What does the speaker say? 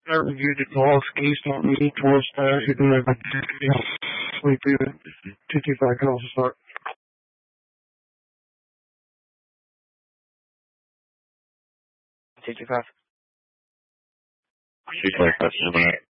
I reviewed the qualifications on me towards that. You can have 225 can also start. 225. 225.